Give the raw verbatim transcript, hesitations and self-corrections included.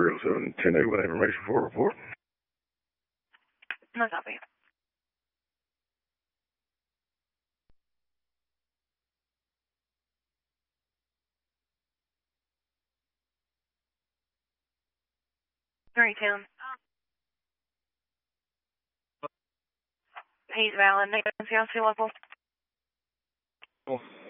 three oh seven, ten eight with information for report. No copy. Three ten. He's valid. Negative. C L C local. Oh.